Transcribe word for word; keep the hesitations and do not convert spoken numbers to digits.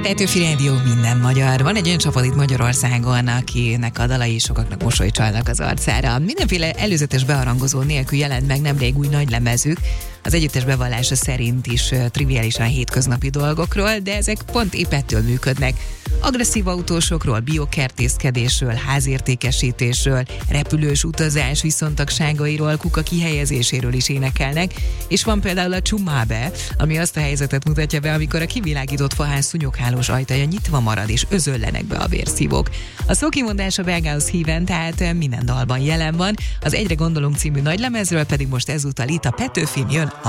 Petőfi Rádió, minden magyar. Van egy olyan csapat itt Magyarországon, akinek a dalai sokaknak mosolyt csalnak az arcára. Mindenféle előzetes beharangozó nélkül jelent meg nemrég új nagylemezük, az együttes bevallása szerint is triviálisan hétköznapi dolgokról, de ezek pont épp ettől működnek. Agresszív autósokról, biokertészkedésről, házértékesítésről, repülős utazás viszontagságairól, kuka kihelyezéséről is énekelnek, és van például a Csumábe, ami azt a helyzetet mutatja be, amikor a kivilágított faház szúnyoghálós ajtaja nyitva marad, és özöllenek be a vérszívók. A szókimondás a belgához híven, tehát minden dalban jelen van, az Egyre gondolunk című nagylemezről pedig most ezúttal itt a Petőfin jön